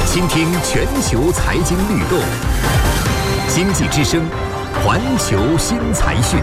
倾听全球财经律动，经济之声，环球新财讯。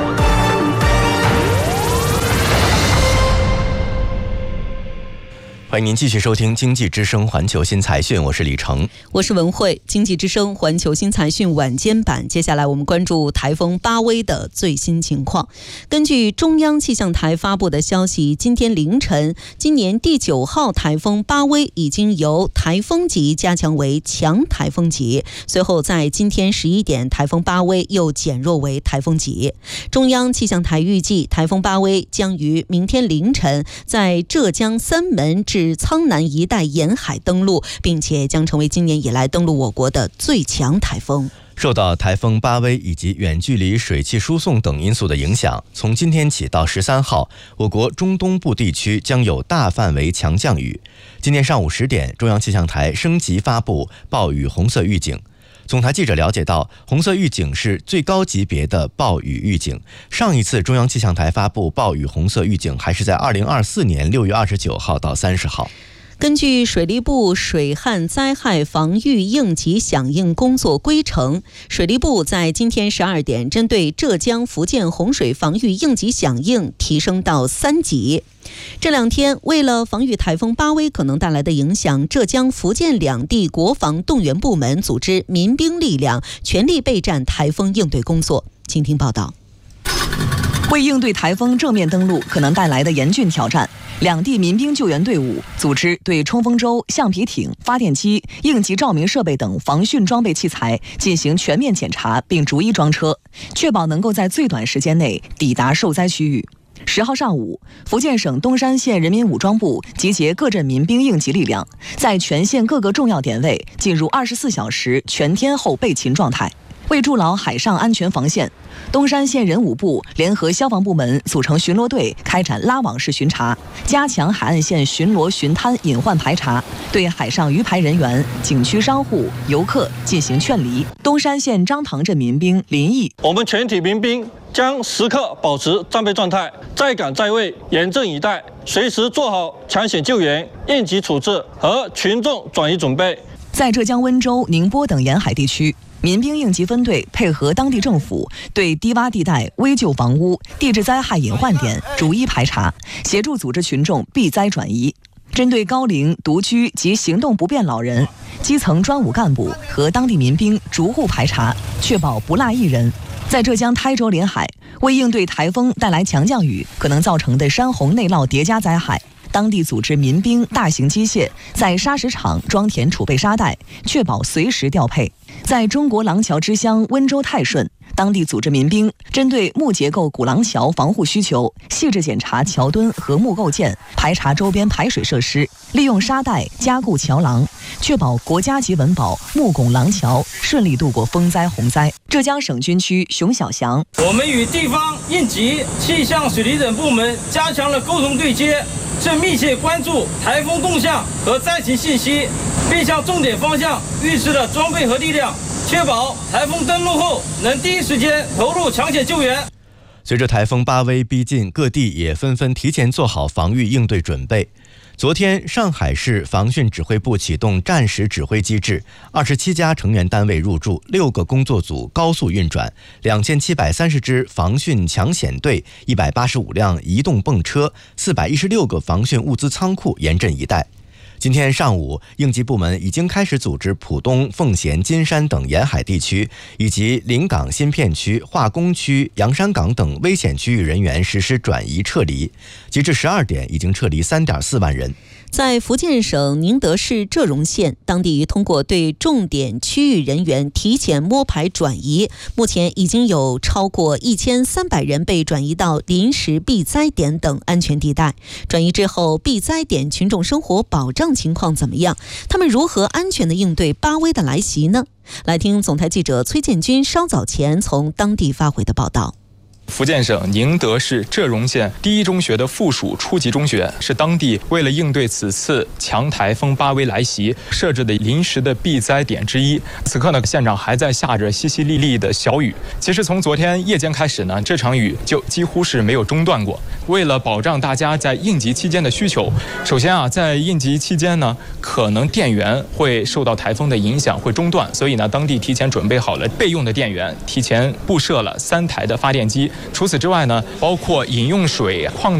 欢迎您继续收听经济之声环球新财讯，我是李成， 我是文慧。经济之声环球新财讯晚间版，接下来我们关注台风巴威的最新情况。根据中央气象台发布的消息，今天凌晨，今年第9号台风巴威已经由台风级加强为强台风级，随后在今天11点，台风巴威又减弱为台风级。中央气象台预计，台风巴威将于明天凌晨在浙江三门至苍南一带沿海登陆，并且将成为今年以来登陆我国的最强台风。 受到台风巴威以及远距离水汽输送等因素的影响，从今天起到13号，我国中东部地区将有大范围强降雨。今天上午10点，中央气象台升级发布暴雨红色预警。总台记者了解到，红色预警是最高级别的暴雨预警。上一次中央气象台发布暴雨红色预警还是在2024年6月29号到30号。 根据水利部水旱灾害防御应急响应工作规程，水利部在今天12点针对浙江、福建洪水防御应急响应提升到3级。这两天，为了防御台风巴威可能带来的影响，浙江、福建两地国防动员部门组织民兵力量全力备战台风应对工作。请听报道。 为应对台风正面登陆可能带来的严峻挑战，两地民兵救援队伍组织对冲锋舟、橡皮艇、发电机、应急照明设备等防汛装备器材进行全面检查，并逐一装车，确保能够在最短时间内抵达受灾区域。10号上午，福建省东山县人民武装部集结各镇民兵应急力量，在全县各个重要点位进入24小时全天候备勤状态。为筑牢海上安全防线，东山县人武部联合消防部门组成巡逻队，开展拉网式巡查，加强海岸线巡逻巡滩隐患排查，对海上渔排人员、景区商户、游客进行劝离。东山县张塘镇民兵林毅： 我们全体民兵将时刻保持战备状态，在岗在位，严阵以待，随时做好抢险救援、应急处置和群众转移准备。 在浙江温州、宁波等沿海地区，民兵应急分队配合当地政府，对低洼地带、危旧房屋、地质灾害隐患点逐一排查，协助组织群众避灾转移。针对高龄、独居及行动不便老人，基层专武干部和当地民兵逐户排查，确保不落一人。在浙江台州临海，为应对台风带来强降雨可能造成的山洪内涝叠加灾害，当地组织民兵大型机械在砂石场装填储备沙袋，确保随时调配。在中国廊桥支乡温州泰顺，当地组织民兵针对木结构古廊桥防护需求，细致检查桥墩和木构件，排查周边排水设施，利用沙袋加固桥廊，确保国家级文保木拱廊桥顺利度过风灾洪灾。浙江省军区熊小祥： 我们与地方应急、气象、水利等部门加强了沟通对接，正密切关注台风动向和灾情信息，并向重点方向预示了装备和力量，确保台风登陆后能第一时间投入抢险救援。 随着台风巴威逼近，各地也纷纷提前做好防御应对准备。昨天，上海市防汛指挥部启动战时指挥机制，27家成员单位入驻，6个工作组高速运转，2730支防汛抢险队，185辆移动泵车，416个防汛物资仓库严阵以待。今天上午，应急部门已经开始组织浦东、奉贤、金山等沿海地区，以及临港新片区、化工区、洋山港等危险区域人员实施转移撤离。截至12点，已经撤离3.4万人。 在福建省宁德市浙荣县，当地通过对重点区域人员提前摸排转移，目前已经有超过1300人被转移到临时避灾点等安全地带。转移之后，避灾点群众生活保障情况怎么样？他们如何安全地应对巴威的来袭呢？来听总台记者崔建军稍早前从当地发回的报道。 福建省宁德市浙荣县第一中学的附属初级中学，是当地为了应对此次强台风巴威来袭设置的临时的避灾点之一。此刻呢，现场还在下着淅淅沥沥的小雨。其实从昨天夜间开始呢，这场雨就几乎是没有中断过。为了保障大家在应急期间的需求，首先在应急期间呢，可能电源会受到台风的影响，会中断，所以呢，当地提前准备好了备用的电源，提前布设了3台的发电机。除此之外呢，包括饮用水、矿